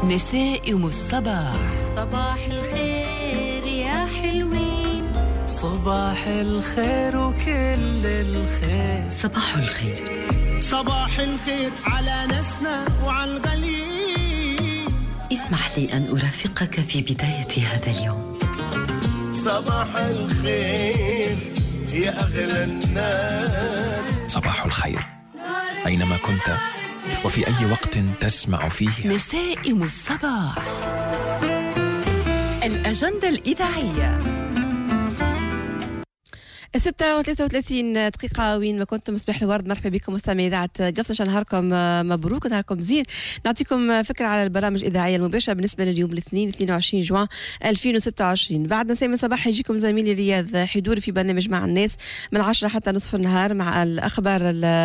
نسائم الصباح. صباح الخير يا حلوين، صباح الخير وكل الخير. صباح الخير، صباح الخير على ناسنا وعلى الغاليين. اسمح لي أن أرافقك في بداية هذا اليوم. صباح الخير يا أغلى الناس. صباح الخير أينما كنت وفي أي وقت تسمع فيه. نسائم الصباح، الأجندة الإذاعية. 6:33 دقيقة وين ما كنتم. صباح الورد، مرحبا بكم مستمعي إذاعة قفصة. نهاركم مبروك، نهاركم زين. نعطيكم فكرة على البرامج الإذاعية المباشرة بالنسبة لليوم الاثنين 22 جوان 2026. بعد نساء الصباح يجيكم زميلي رياض حضوري في برنامج مع الناس من 10 حتى نصف النهار مع الأخبار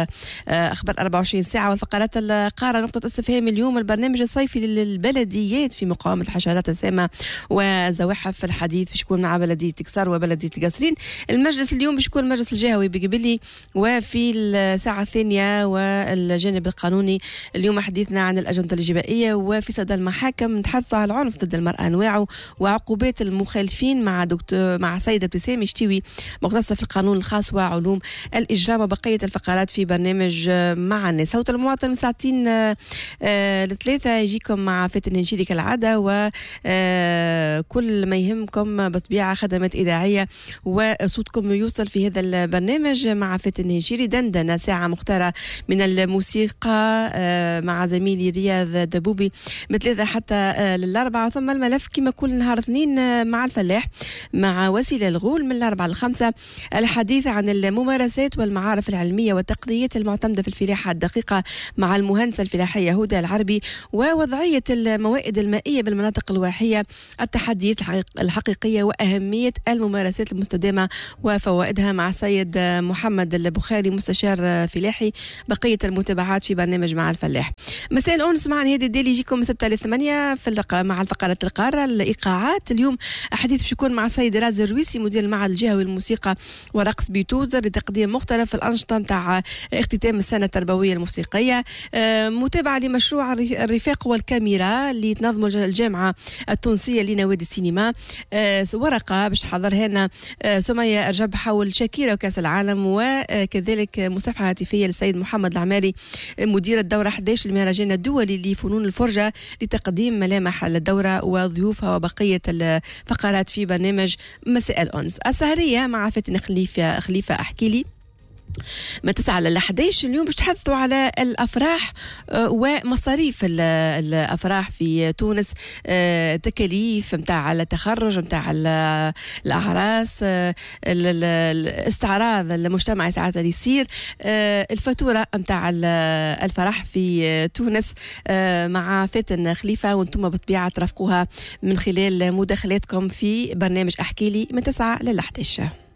24 ساعة والفقرات القارة. نقطة استفهام اليوم البرنامج الصيفي للبلديات في مقاومة الحشرات السامة والزواحف. الحديث باش يكون مع بلدية تكسار وبلدية القصرين. المجلس اليوم باش يكون المجلس الجهوي بقبلي، وفي الساعة الثانية والجانب القانوني اليوم حديثنا عن الأجندة الجبائية. وفي صدى المحاكم نتحدثوا على العنف ضد المرأة أنواعه وعقوبات المخالفين مع سيدة ابتسام يشتوي مختصة في القانون الخاص وعلوم الإجرام. وبقية الفقرات في برنامج مع الناس. صوت المواطن من ساعتين لثلاثة يجيكم مع فاتن هنشيري كالعادة، وكل ما يهمكم بطبيعة خدمات إذاعية وصوتكم يوصل في هذا البرنامج مع فاتن هنشيري. دندنة ساعة مختارة من الموسيقى مع زميلي رياض دبوبي من 3 حتى لل4. ثم الملف كما كل نهار اثنين مع الفلاح مع وسيلة الغول من 4 ل5. الحديث عن الممارسات والمعارف العلمية والتقنيات المعتمدة في الفلاحة الدقيقة مع المهندسة الفلاحية هدى العربي. ووضعية الموائد المائية بالمناطق الواحية، التحديات الحقيقية وأهمية الممارسات المستدامة وفوائدها مع السيد محمد البخاري مستشار فلاحي. بقية المتابعات في برنامج مع الفلاح. مساء الأنس مع نهاد الديل يجيكم من 6 ل 8 مع الفقرات القارة. الإيقاعات اليوم حديث باش يكون مع السيد رازي الرويسي مدير المعهد الجهوي للموسيقى ورقص بيتوزر لتقديم مختلف الأنشطة متاع اختتام السنة التربوية الموسيقية. متابعة لمشروع الرفاق والكاميرا اللي تنظم الجامعة التونسية لنوادي السينما. ورقة باش تحضرها لنا سمية أرجب حول شاكيرا وكأس العالم. وكذلك مصافحة هاتفية للسيد محمد العماري مدير الدورة 11 المهرجان الدولي لفنون الفرجة لتقديم ملامح الدورة وضيوفها. وبقية الفقرات في برنامج مساء الأنس. السهرية مع فاتن خليفة أحكي لي من 9 ل 11 اليوم باش تحدثوا على الأفراح ومصاريف الأفراح في تونس، تكاليف متاع التخرج متاع الأعراس، الاستعراض المجتمعي ساعات اللي يصير، الفاتورة متاع الفرح في تونس مع فاتن خليفة. وانتم بطبيعة ترافقوها من خلال مداخلاتكم في برنامج أحكي لي من 9 ل 11.